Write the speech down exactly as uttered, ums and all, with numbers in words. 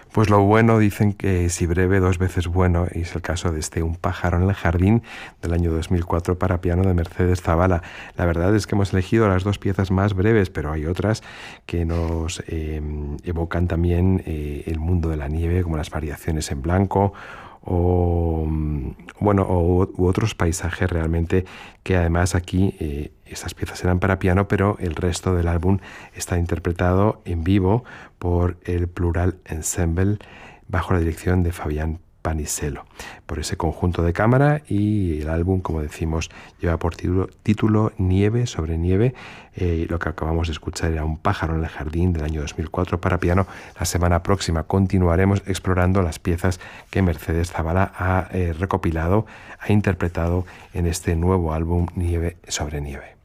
Pues lo bueno, dicen que si breve, dos veces bueno, y es el caso de este Un pájaro en el jardín del año dos mil cuatro para piano de Mercedes Zavala. La verdad es que hemos elegido las dos piezas más breves, pero hay otras que nos eh, evocan también eh, el mundo de la nieve, como las variaciones en blanco, o bueno, o, u otros paisajes realmente que además aquí eh, estas piezas eran para piano, pero el resto del álbum está interpretado en vivo por el Plural Ensemble bajo la dirección de Fabián Paniselo, por ese conjunto de cámara, y el álbum, como decimos, lleva por título, título Nieve sobre Nieve. Eh, lo que acabamos de escuchar era Un pájaro en el jardín del año dos mil cuatro para piano. La semana próxima continuaremos explorando las piezas que Mercedes Zavala ha eh, recopilado, ha interpretado en este nuevo álbum Nieve sobre Nieve.